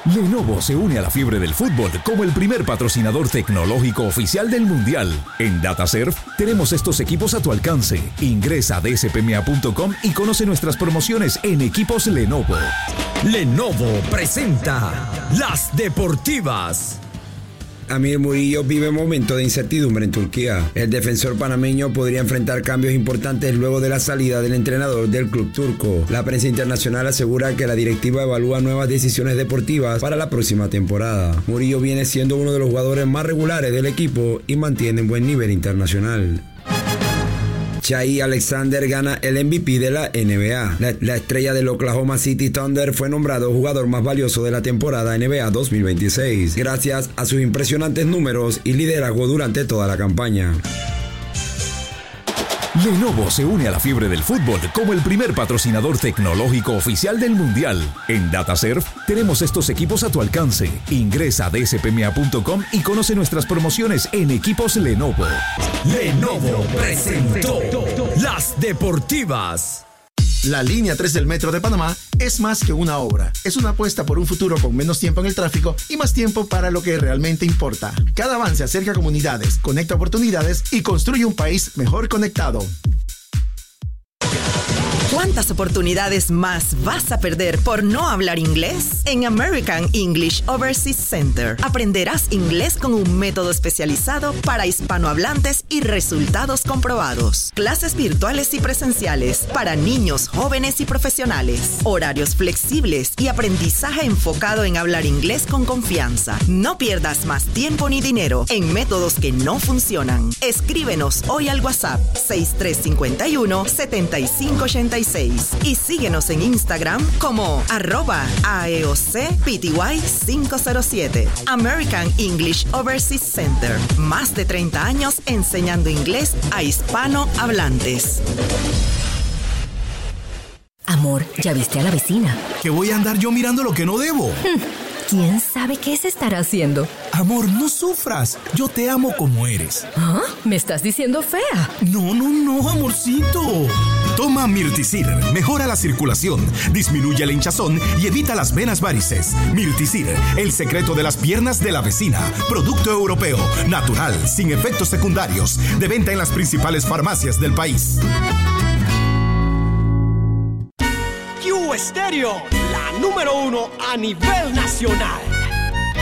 Lenovo se une a la fiebre del fútbol como el primer patrocinador tecnológico oficial del Mundial. En DataServe tenemos estos equipos a tu alcance. Ingresa a dspma.com y conoce nuestras promociones en equipos Lenovo. Lenovo presenta Las Deportivas. Amir Murillo vive momentos de incertidumbre en Turquía. El defensor panameño podría enfrentar cambios importantes luego de la salida del entrenador del club turco. La prensa internacional asegura que la directiva evalúa nuevas decisiones deportivas para la próxima temporada. Murillo viene siendo uno de los jugadores más regulares del equipo y mantiene un buen nivel internacional. Shai Alexander gana el MVP de la NBA. La estrella del Oklahoma City Thunder fue nombrado jugador más valioso de la temporada NBA 2026, gracias a sus impresionantes números y liderazgo durante toda la campaña. Lenovo se une a la fiebre del fútbol como el primer patrocinador tecnológico oficial del Mundial. En DataServe tenemos estos equipos a tu alcance. Ingresa a dspma.com y conoce nuestras promociones en equipos Lenovo. Lenovo presentó Las Deportivas. La línea 3 del Metro de Panamá es más que una obra. Es una apuesta por un futuro con menos tiempo en el tráfico y más tiempo para lo que realmente importa. Cada avance acerca comunidades, conecta oportunidades y construye un país mejor conectado. ¿Cuántas oportunidades más vas a perder por no hablar inglés? En American English Overseas Center aprenderás inglés con un método especializado para hispanohablantes y resultados comprobados. Clases virtuales y presenciales para niños, jóvenes y profesionales. Horarios flexibles y aprendizaje enfocado en hablar inglés con confianza. No pierdas más tiempo ni dinero en métodos que no funcionan. Escríbenos hoy al WhatsApp 6351-7586 y síguenos en Instagram como @AEOCPTY507. American English Overseas Center. Más de 30 años enseñando inglés a hispanohablantes. Amor, ¿ya viste a la vecina? ¿Que voy a andar yo mirando lo que no debo? ¿Quién sabe qué se estará haciendo? Amor, no sufras. Yo te amo como eres. ¿Ah? ¿Me estás diciendo fea? No, amorcito. Toma Mirticir. Mejora la circulación, disminuye el hinchazón y evita las venas varices. Mirticir, el secreto de las piernas de la vecina. Producto europeo, natural, sin efectos secundarios. De venta en las principales farmacias del país. Q Estéreo, la número 1 a nivel nacional.